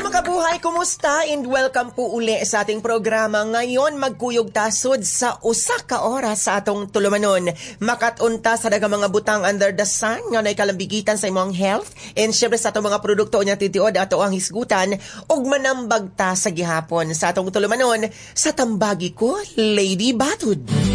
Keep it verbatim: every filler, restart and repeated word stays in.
Kabuhay, kumusta? And welcome po uli sa ating programa. Ngayon, magkuyog tasod sa usa ka oras sa atong tulumanon. Makatunta sa dagang mga butang under the sun, nga na ikalambigitan sa imong health, and syempre sa atong mga produkto niya titiod ato ang hisgutan, ug manambag ta sa gihapon sa atong tulumanon sa tambagi ko, Lady Batud.